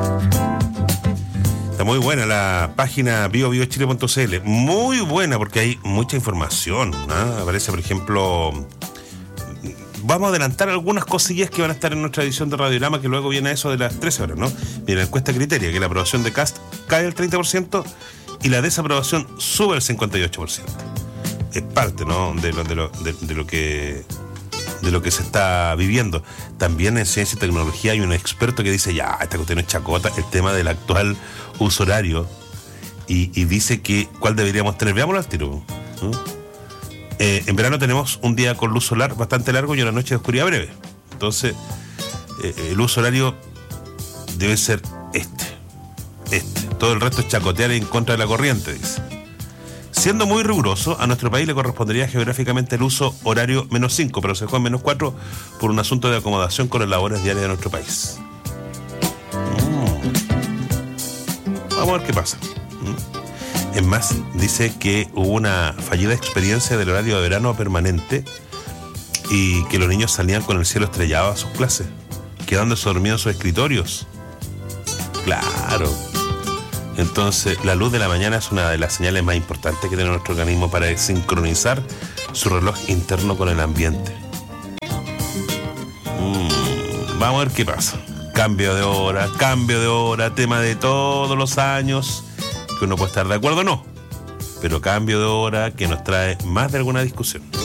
Está muy buena la página biobiochile.cl. Muy buena porque hay mucha información, ¿no? Aparece, por ejemplo... Vamos a adelantar algunas cosillas que van a estar en nuestra edición de Radiorama, que luego viene a eso de las 13 horas, ¿no? Mira, la encuesta Criteria, que la aprobación de Kast cae al 30% y la desaprobación sube al 58%. Es parte, ¿no?, de lo que se está viviendo. También en ciencia y tecnología hay un experto que dice, ya, esta cuestión es chacota, el tema del actual uso horario, y dice que cuál deberíamos tener. Veámoslo al tiro, ¿no? En verano tenemos un día con luz solar bastante largo y una noche de oscuridad breve. Entonces, el uso horario debe ser este. Todo el resto es chacotear en contra de la corriente, dice. Siendo muy riguroso, a nuestro país le correspondería geográficamente el uso horario -5, pero se dejó en -4 por un asunto de acomodación con las labores diarias de nuestro país. Vamos a ver qué pasa. Es más, dice que hubo una fallida experiencia del horario de verano permanente y que los niños salían con el cielo estrellado a sus clases, quedándose dormidos en sus escritorios. Claro. Entonces, la luz de la mañana es una de las señales más importantes que tiene nuestro organismo para sincronizar su reloj interno con el ambiente. Vamos a ver qué pasa. Cambio de hora, tema de todos los años, que uno puede estar de acuerdo o no, pero cambio de hora que nos trae más de alguna discusión.